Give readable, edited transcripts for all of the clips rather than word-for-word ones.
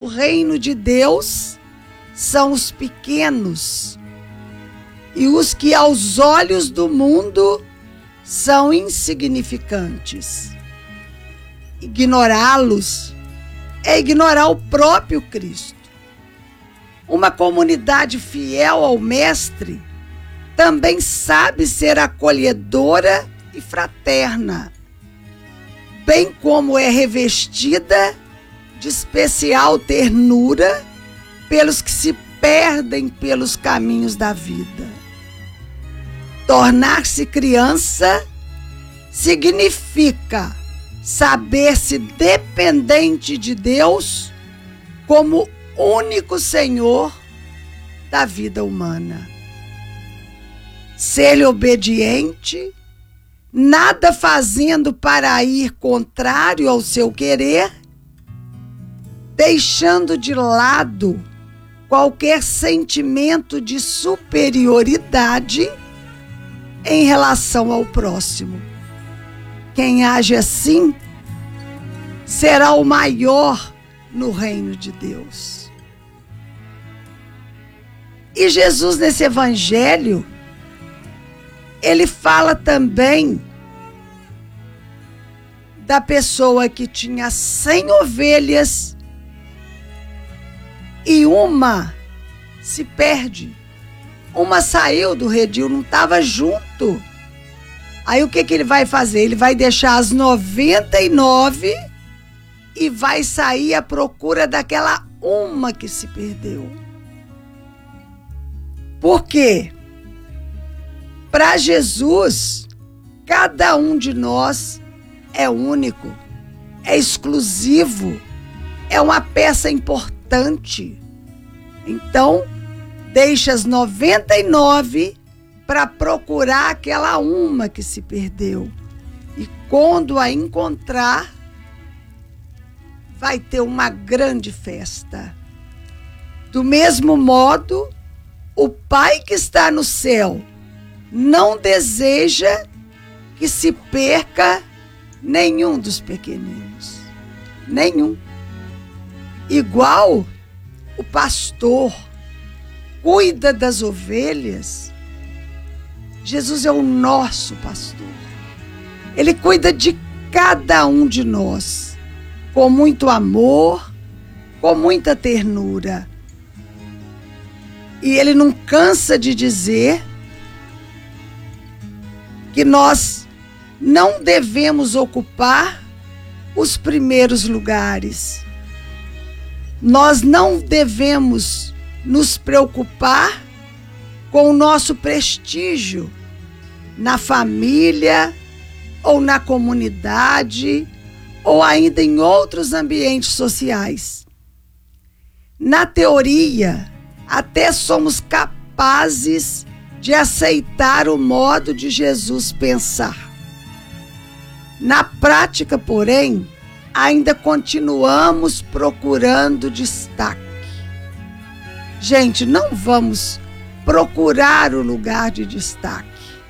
reino de Deus são os pequenos, e os que aos olhos do mundo são insignificantes. Ignorá-los é ignorar o próprio Cristo. Uma comunidade fiel ao Mestre também sabe ser acolhedora e fraterna, bem como é revestida de especial ternura pelos que se perdem pelos caminhos da vida. Tornar-se criança significa saber-se dependente de Deus como único Senhor da vida humana. Ser-lhe obediente, nada fazendo para ir contrário ao seu querer, deixando de lado qualquer sentimento de superioridade em relação ao próximo. Quem age assim será o maior no reino de Deus. E Jesus, nesse evangelho, ele fala também da pessoa que tinha 100 ovelhas e uma se perde. Uma saiu do redil, não estava junto. Aí o que ele vai fazer? Ele vai deixar as 99 e vai sair à procura daquela uma que se perdeu. Por quê? Para Jesus, cada um de nós é único, é exclusivo, é uma peça importante. Então, deixa as 99 para procurar aquela uma que se perdeu. E quando a encontrar, vai ter uma grande festa. Do mesmo modo, o Pai que está no céu não deseja que se perca nenhum dos pequeninos. Nenhum. Igual o pastor cuida das ovelhas, Jesus é o nosso pastor. Ele cuida de cada um de nós com muito amor, com muita ternura. E ele não cansa de dizer que nós não devemos ocupar os primeiros lugares. Nós não devemos nos preocupar com o nosso prestígio na família ou na comunidade ou ainda em outros ambientes sociais. Na teoria, até somos capazes de aceitar o modo de Jesus pensar. Na prática, porém, ainda continuamos procurando destaque. Gente, não vamos procurar o lugar de destaque.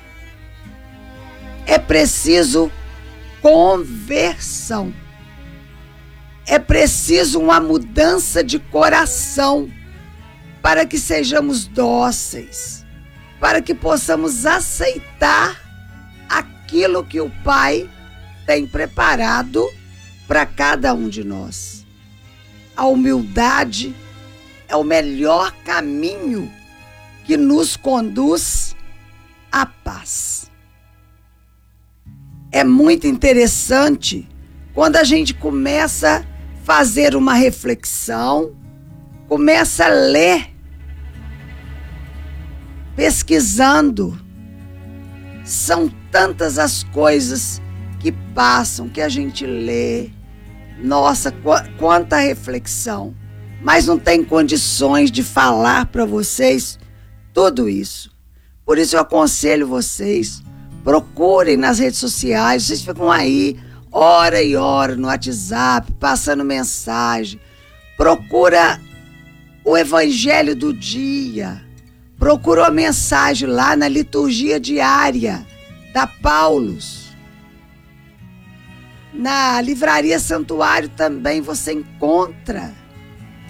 É preciso conversão. É preciso uma mudança de coração para que sejamos dóceis, para que possamos aceitar aquilo que o Pai tem preparado para cada um de nós. A humildade é o melhor caminho que nos conduz à paz. É muito interessante quando a gente começa a fazer uma reflexão, começa a ler, pesquisando. São tantas as coisas que passam, que a gente lê. Nossa, quanta reflexão. Mas não tem condições de falar para vocês tudo isso. Por isso eu aconselho vocês, procurem nas redes sociais. Vocês ficam aí, hora e hora no WhatsApp, passando mensagem. Procura o Evangelho do dia. Procura a mensagem lá na liturgia diária da Paulus. Na Livraria Santuário também você encontra